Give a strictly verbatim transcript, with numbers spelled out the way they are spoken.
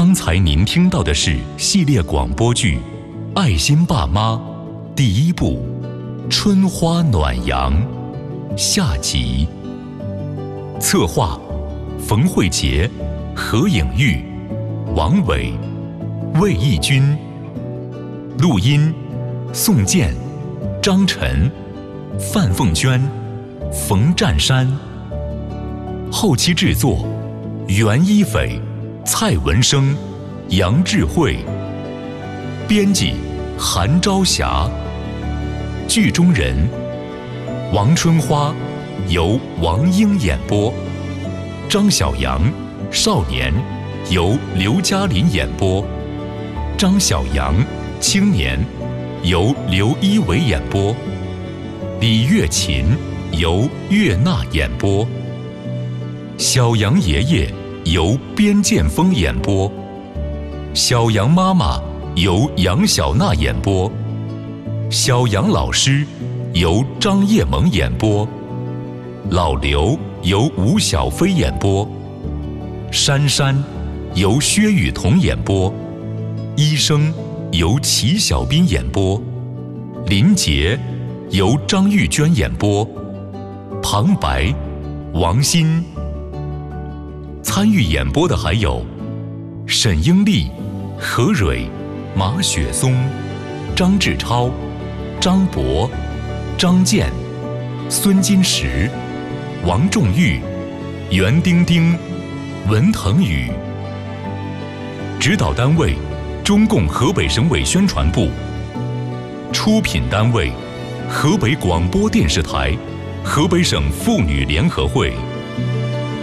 刚才您听到的是系列广播剧《爱心爸妈》第一部《春花暖阳》下集。策划：冯慧杰、何颖玉、王伟、魏义军。录音：宋健、张晨、范凤娟、冯占山。后期制作：袁一斐、蔡文生、杨智慧。编辑：韩朝霞。剧中人：王春花由王英演播，张小阳少年由刘嘉林演播，张小阳青年由刘一伟演播，李月琴由岳娜演播，小杨爷爷由边剑锋演播，小杨妈妈由杨小娜演播，小杨老师由张叶萌演播，老刘由吴小飞演播，珊珊由薛雨桐演播，医生由齐小斌演播，林杰由张玉娟演播，旁白王鑫。参与演播的还有沈英丽、何蕊、马雪松、张志超、张博、张健、孙金石、王仲玉、袁丁丁、文腾宇。指导单位：中共河北省委宣传部。出品单位：河北广播电视台、河北省妇女联合会。